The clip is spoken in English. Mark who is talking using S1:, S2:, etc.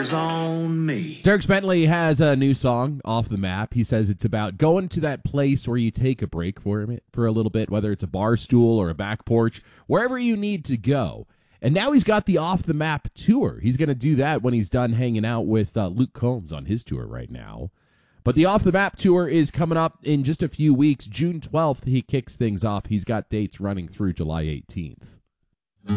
S1: fire's on me.
S2: Dierks Bentley has a new song, Off the Map. He says it's about going to that place where you take a break for a little bit, whether it's a bar stool or a back porch, wherever you need to go. And now he's got the Off the Map tour. He's going to do that when he's done hanging out with Luke Combs on his tour right now. But the Off the Map tour is coming up in just a few weeks. June 12th, he kicks things off. He's got dates running through July 18th.